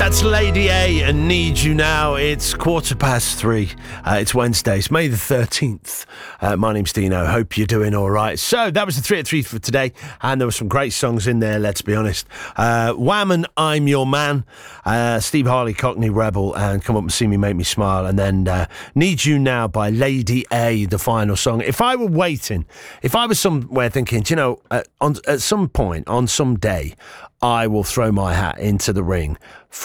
That's Lady A and Need You Now. It's 3:15. It's Wednesday. It's May the 13th. My name's Dino. Hope you're doing all right. So that was the 3 at 3 for today. And there were some great songs in there, let's be honest. Wham and I'm Your Man. Steve Harley, Cockney Rebel, and Come Up and See Me, Make Me Smile. And then Need You Now by Lady A, the final song. If I were waiting, if I was somewhere thinking, you know, at some point, on some day, I will throw my hat into the ring